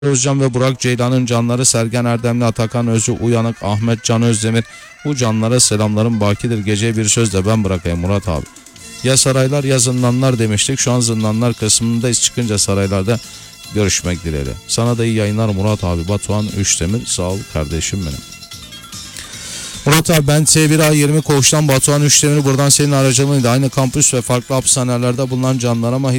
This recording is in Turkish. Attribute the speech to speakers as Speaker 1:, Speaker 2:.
Speaker 1: Özcan ve Burak Ceylan'ın canları, Sergen Erdemli, Atakan Özü, Uyanık, Ahmet Can Özdemir. Bu canlara selamlarım bakidir. Geceye bir söz de ben bırakayım Murat abi. Ya saraylar ya zindanlar demiştik. Şu an zindanlar kısmındayız. Çıkınca saraylarda görüşmek dileğiyle. Sana da iyi yayınlar Murat abi. Batuhan Üçdemir, sağ ol kardeşim benim. Murat abi, ben T1A20 Koğuş'tan Batuhan Üçdemir. Buradan senin aracılığıyla aynı kampüs ve farklı hapishanelerde bulunan canlar ama